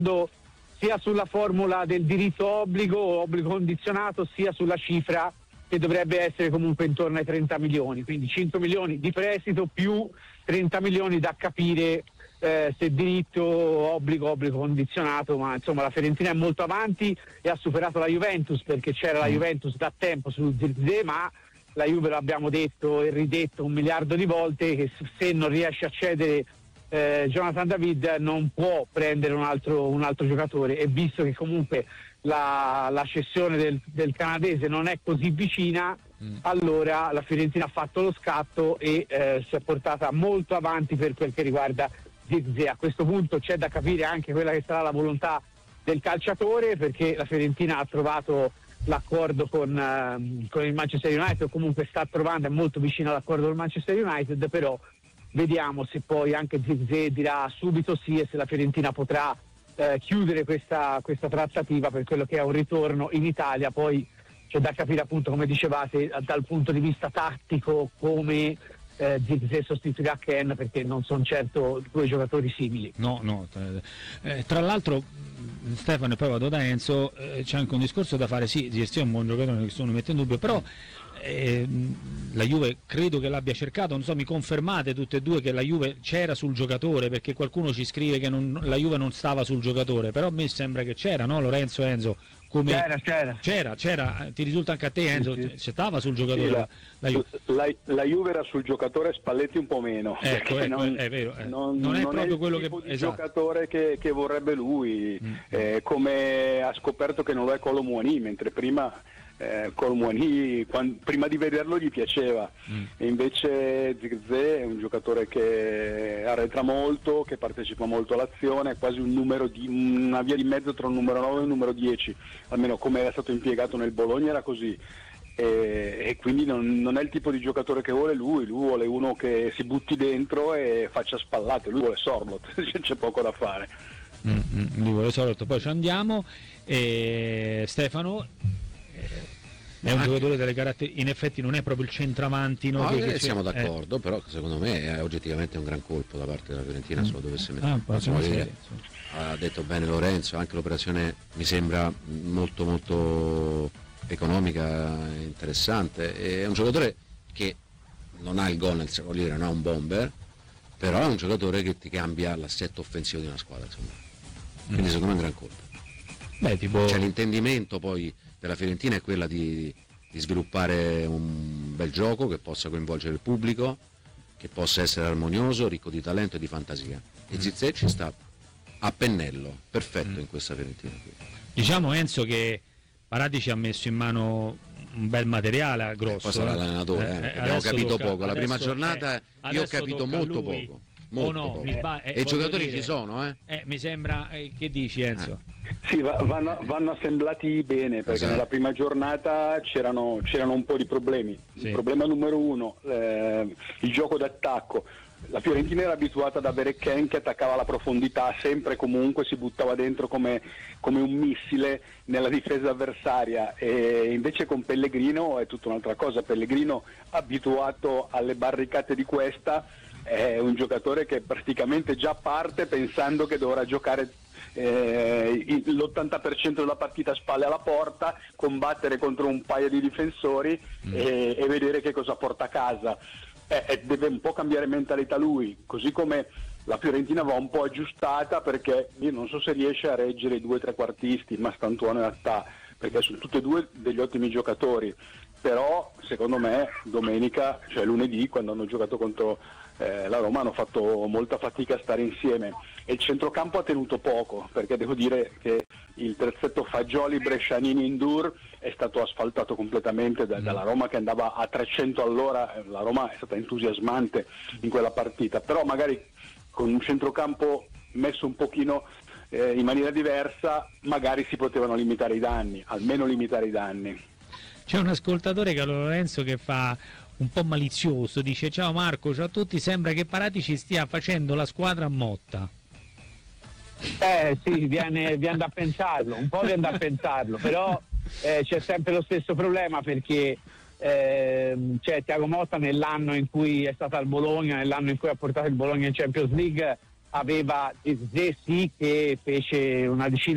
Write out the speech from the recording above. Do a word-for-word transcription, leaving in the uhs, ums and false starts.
sia sulla formula del diritto obbligo o obbligo condizionato, sia sulla cifra che dovrebbe essere comunque intorno ai trenta milioni, quindi cinque milioni di prestito più trenta milioni da capire eh, se diritto, obbligo, obbligo condizionato, ma insomma la Fiorentina è molto avanti e ha superato la Juventus, perché c'era la Juventus da tempo su Zirkzee, ma la Juve, l'abbiamo detto e ridetto un miliardo di volte, che se non riesce a cedere eh, Jonathan David non può prendere un altro, un altro giocatore, e visto che comunque la, la cessione del, del canadese non è così vicina, mm. allora la Fiorentina ha fatto lo scatto e eh, si è portata molto avanti per quel che riguarda Zirkzee. A questo punto c'è da capire anche quella che sarà la volontà del calciatore, perché la Fiorentina ha trovato l'accordo con, uh, con il Manchester United, o comunque sta trovando, è molto vicino all'accordo del Manchester United, però vediamo se poi anche Zirkzee dirà subito sì e se la Fiorentina potrà uh, chiudere questa, questa trattativa per quello che è un ritorno in Italia. Poi c'è da capire, appunto, come dicevate, dal punto di vista tattico come Eh, Zirkzee sostituirà Ken, perché non sono certo due giocatori simili. No, no. Eh, tra l'altro, Stefano, e poi vado da Enzo, eh, c'è anche un discorso da fare. Sì, Zirkzee è un buon giocatore, nessuno mi mette in dubbio, però eh, la Juve credo che l'abbia cercato, non so, mi confermate tutte e due che la Juve c'era sul giocatore, perché qualcuno ci scrive che non, la Juve non stava sul giocatore, però a me sembra che c'era, no, Lorenzo, Enzo? Come c'era, c'era, c'era, c'era, ti risulta anche a te, Enzo? Sì, sì. Stava sul giocatore? Sì, la, la, Juve. La, la Juve era sul giocatore, Spalletti un po' meno. Ecco, ecco, non, è vero, eh. non, non è non proprio è quello il tipo che di esatto. giocatore che, che vorrebbe lui, mm. eh, come ha scoperto che non lo è Kolo Muani, mentre prima eh, Kolo Muani, quando, prima di vederlo gli piaceva, mm. e invece Zirkzee è un giocatore che arretra molto, che partecipa molto all'azione, è quasi un numero di, una via di mezzo tra un numero nove e un numero dieci, almeno come era stato impiegato nel Bologna era così. E, e quindi non, non è il tipo di giocatore che vuole lui, lui vuole uno che si butti dentro e faccia spallate, lui vuole Sorloth, c'è poco da fare. Mm, mm, lui vuole Sorloth, poi ci andiamo. E Stefano eh, è un ah, giocatore delle caratteristiche, in effetti non è proprio il centravanti, no? No, che, eh, che siamo d'accordo, eh. però secondo me è oggettivamente un gran colpo da parte della Fiorentina, mm. se lo dovesse mettere. Ah, dire, ha detto bene Lorenzo, anche l'operazione mi sembra molto molto economica, interessante. È un giocatore che non ha il gol nel secondo, non ha un bomber, però è un giocatore che ti cambia l'assetto offensivo di una squadra, insomma. Quindi mm. secondo me è un gran colpo. Beh, tipo... Cioè, l'intendimento poi della Fiorentina è quella di, di sviluppare un bel gioco che possa coinvolgere il pubblico, che possa essere armonioso, ricco di talento e di fantasia. E mm. Zirkzee ci sta a pennello, perfetto mm. in questa Fiorentina. Diciamo, Enzo, che Paratici ha messo in mano un bel materiale grosso. Eh, poi sarà l'allenatore, eh, eh, abbiamo capito tocca, poco. La prima giornata eh, io ho capito molto poco. Molto oh no, poco. Ba- eh, e i giocatori dire, ci sono, eh? eh mi sembra, eh, che dici, Enzo? Eh. Sì, va, vanno, vanno assemblati bene, perché esatto. nella prima giornata c'erano, c'erano un po' di problemi. Sì. Il problema numero uno, eh, il gioco d'attacco. La Fiorentina era abituata ad avere Ken che attaccava la profondità, sempre comunque si buttava dentro come, come un missile nella difesa avversaria, e invece con Pellegrino è tutta un'altra cosa. Pellegrino, abituato alle barricate di questa, è un giocatore che praticamente già parte pensando che dovrà giocare eh, l'ottanta per cento della partita a spalle alla porta, combattere contro un paio di difensori mm. e, e vedere che cosa porta a casa. Eh, deve un po' cambiare mentalità lui, così come la Fiorentina va un po' aggiustata, perché io non so se riesce a reggere i due trequartisti, Mastantuono e Attà, perché sono tutti e due degli ottimi giocatori, però secondo me domenica, cioè lunedì, quando hanno giocato contro eh, la Roma, hanno fatto molta fatica a stare insieme, e il centrocampo ha tenuto poco, perché devo dire che il terzetto Fagioli, Brescianini, Indur è stato asfaltato completamente da, dalla Roma, che andava a trecento all'ora. La Roma è stata entusiasmante in quella partita, però magari con un centrocampo messo un pochino eh, in maniera diversa magari si potevano limitare i danni, almeno limitare i danni. C'è un ascoltatore, Carlo Lorenzo, che fa un po' malizioso, dice: ciao Marco, ciao a tutti, sembra che Paratici stia facendo la squadra a Motta. Eh sì, viene, viene da pensarlo, un po' viene da pensarlo, però eh, c'è sempre lo stesso problema, perché eh, c'è Thiago Motta nell'anno in cui è stato al Bologna, nell'anno in cui ha portato il Bologna in Champions League, aveva Zé sì che fece una decina